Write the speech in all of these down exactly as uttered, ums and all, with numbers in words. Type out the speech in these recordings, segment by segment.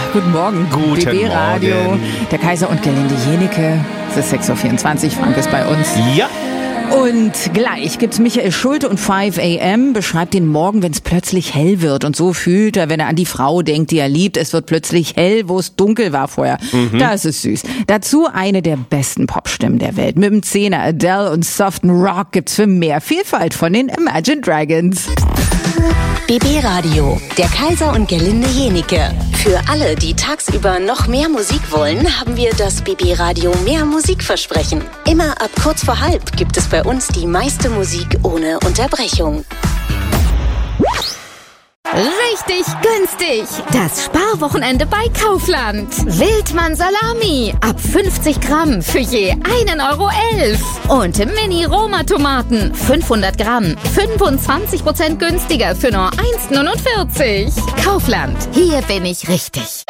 guten Morgen. Guten B B-Radio, Morgen. der Kaiser und Gerlinde Jenike. Es ist sechs Uhr vierundzwanzig, Frank ist bei uns. Ja. Und gleich gibt's Michael Schulte und fünf a m, beschreibt den Morgen, wenn es plötzlich hell wird. Und so fühlt er, wenn er an die Frau denkt, die er liebt. Es wird plötzlich hell, wo es dunkel war vorher. Mhm. Das ist süß. Dazu eine der besten Popstimmen der Welt. Mit dem Zehner Adele und soften Rock gibt's für mehr Vielfalt von den Imagine Dragons. B B-Radio, der Kaiser und Gerlinde Jenike. Für alle, die tagsüber noch mehr Musik wollen, haben wir das B B-Radio Mehr Musikversprechen. Immer ab kurz vor halb gibt es bei uns die meiste Musik ohne Unterbrechung. Richtig günstig! Das Sparwochenende bei Kaufland. Wildmann Salami ab fünfzig Gramm für je einen Euro elf. Und Mini-Roma-Tomaten fünfhundert Gramm, fünfundzwanzig Prozent günstiger für nur eins neunundvierzig. Kaufland, hier bin ich richtig.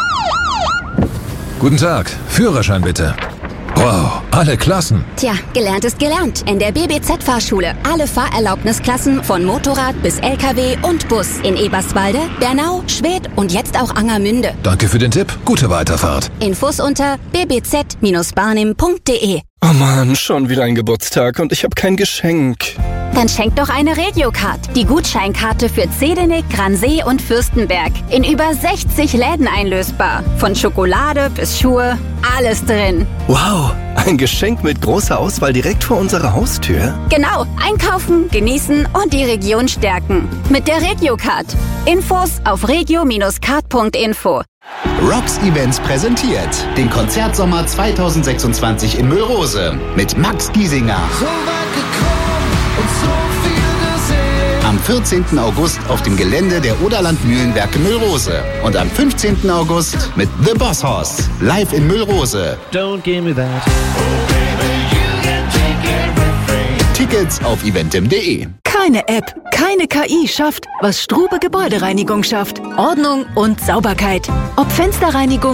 Guten Tag, Führerschein bitte. Wow, alle Klassen. Tja, gelernt ist gelernt. In der B B Z-Fahrschule. Alle Fahrerlaubnisklassen von Motorrad bis L K W und Bus. In Eberswalde, Bernau, Schwedt und jetzt auch Angermünde. Danke für den Tipp. Gute Weiterfahrt. Infos unter b b z Bindestrich barnim punkt d e. Oh Mann, schon wieder ein Geburtstag und ich habe kein Geschenk. Dann schenk doch eine Regiocard. Die Gutscheinkarte für Zedinek, Gransee und Fürstenberg. In über sechzig Läden einlösbar. Von Schokolade bis Schuhe, alles drin. Wow, ein Geschenk mit großer Auswahl direkt vor unserer Haustür? Genau, einkaufen, genießen und die Region stärken. Mit der Regiocard. Infos auf regio Bindestrich card punkt info. Rocks Events präsentiert den Konzertsommer zweitausendsechsundzwanzig in Müllrose mit Max Giesinger. So weit gekommen und so viel gesehen. Am vierzehnten August auf dem Gelände der Oderland Mühlenwerke Müllrose. Und am fünfzehnten August mit The Boss Hoss live in Müllrose. Don't give me that. Oh baby, you can take everything. Tickets auf eventim punkt de. Keine App, keine K I schafft, was Strube Gebäudereinigung schafft. Ordnung und Sauberkeit. Ob Fensterreinigung,